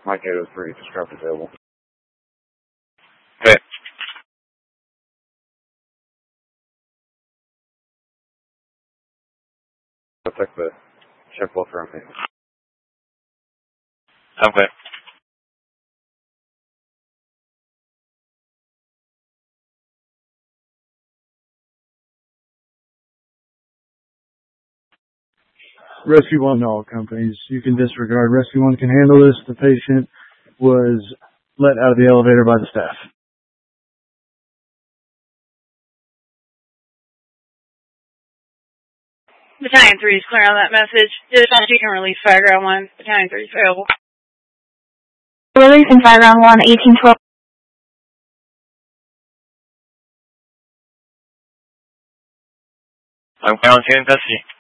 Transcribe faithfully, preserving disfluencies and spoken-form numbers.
Mike eight oh three, describe available. Okay. I'll check the check welfare on me. Okay. Rescue One to all companies. You can disregard. Rescue One can handle this. The patient was let out of the elevator by the staff. Battalion three is clear on that message. Dispatch, you can release Fireground one. Battalion three is available. Releasing Fireground one, eighteen twelve. I'm counting custody.